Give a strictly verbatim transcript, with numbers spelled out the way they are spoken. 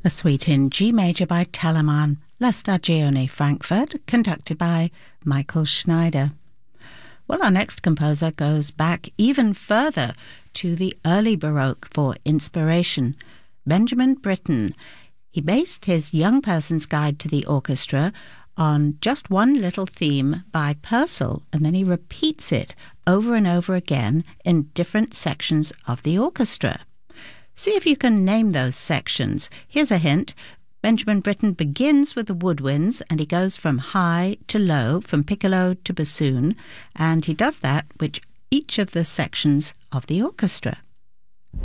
A suite in G major by Telemann, La Stagione, Frankfurt, conducted by Michael Schneider. Well, our next composer goes back even further to the early Baroque for inspiration. Benjamin Britten. He based his Young Person's Guide to the Orchestra on just one little theme by Purcell, and then he repeats it over and over again in different sections of the orchestra. See if you can name those sections. Here's a hint. Benjamin Britten begins with the woodwinds, and he goes from high to low, from piccolo to bassoon, and he does that with each of the sections of the orchestra.